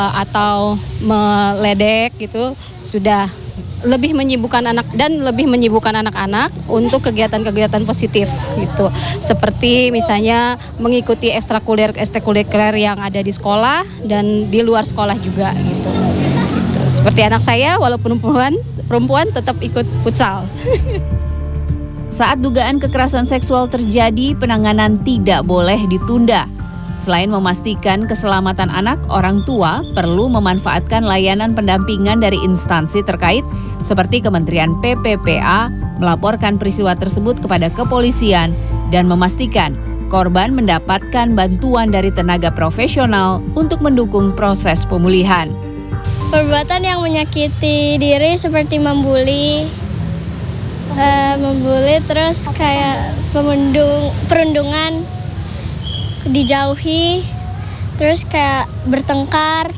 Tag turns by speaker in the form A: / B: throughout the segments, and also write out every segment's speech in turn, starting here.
A: atau meledek gitu sudah lebih menyibukkan anak-anak untuk kegiatan-kegiatan positif gitu. Seperti misalnya mengikuti ekstrakurikuler yang ada di sekolah dan di luar sekolah juga gitu. Seperti anak saya walaupun perempuan tetap ikut futsal.
B: Saat dugaan kekerasan seksual terjadi, penanganan tidak boleh ditunda. Selain memastikan keselamatan anak, orang tua perlu memanfaatkan layanan pendampingan dari instansi terkait seperti Kementerian PPPA, melaporkan peristiwa tersebut kepada kepolisian, dan memastikan korban mendapatkan bantuan dari tenaga profesional untuk mendukung proses pemulihan.
C: Perbuatan yang menyakiti diri seperti membuli terus kayak perundungan, dijauhi, terus kayak bertengkar,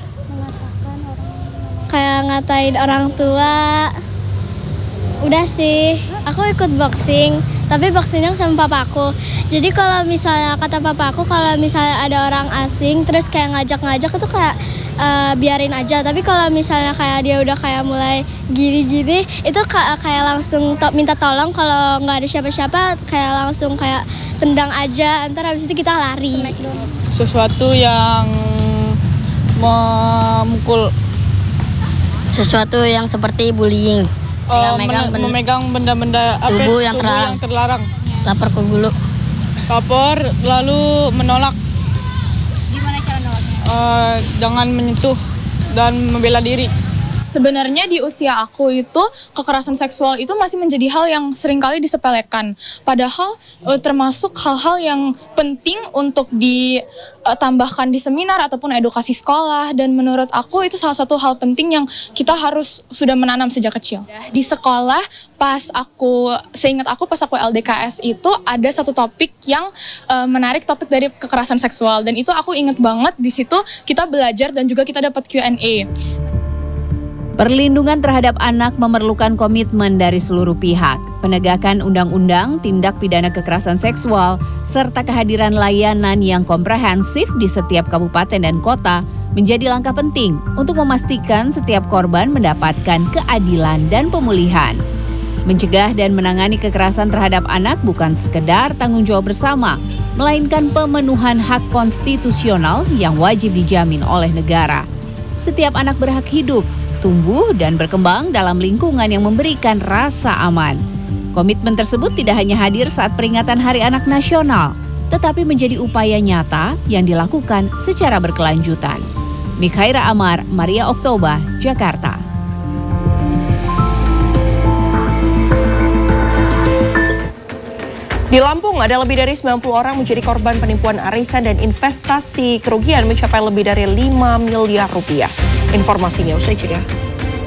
C: kayak ngatain orang tua. Udah sih, aku ikut boxing, tapi boxingnya sama papaku. Jadi kalau misalnya kata papaku, kalau misalnya ada orang asing terus kayak ngajak-ngajak itu kayak biarin aja. Tapi kalau misalnya kayak dia udah kayak mulai gini-gini, itu kayak langsung minta tolong. Kalau nggak ada siapa-siapa, kayak langsung kayak tendang aja. Ntar habis itu kita lari.
D: Sesuatu yang memukul.
E: Sesuatu yang seperti bullying.
D: Memegang benda-benda
E: tubuh yang
D: terlarang.
E: Lapor ke guru.
D: Lapor lalu menolak.
F: Gimana cara menolaknya?
D: Jangan menyentuh dan membela diri.
F: Sebenarnya di usia aku itu kekerasan seksual itu masih menjadi hal yang seringkali disepelekan. Padahal termasuk hal-hal yang penting untuk ditambahkan di seminar ataupun edukasi sekolah. Dan menurut aku itu salah satu hal penting yang kita harus sudah menanam sejak kecil. Di sekolah seingat aku pas aku LDKS itu ada satu topik yang menarik, topik dari kekerasan seksual. Dan itu aku ingat banget, di situ kita belajar dan juga kita dapat Q&A.
B: Perlindungan terhadap anak memerlukan komitmen dari seluruh pihak. Penegakan undang-undang tindak pidana kekerasan seksual serta kehadiran layanan yang komprehensif di setiap kabupaten dan kota menjadi langkah penting untuk memastikan setiap korban mendapatkan keadilan dan pemulihan. Mencegah dan menangani kekerasan terhadap anak bukan sekedar tanggung jawab bersama, melainkan pemenuhan hak konstitusional yang wajib dijamin oleh negara. Setiap anak berhak hidup, tumbuh dan berkembang dalam lingkungan yang memberikan rasa aman. Komitmen tersebut tidak hanya hadir saat peringatan Hari Anak Nasional, tetapi menjadi upaya nyata yang dilakukan secara berkelanjutan. Mikhaira Amar, Maria Oktoba, Jakarta.
G: Di Lampung, ada lebih dari 90 orang menjadi korban penipuan arisan dan investasi kerugian mencapai lebih dari 5 miliar rupiah. Informasinya usai jeda.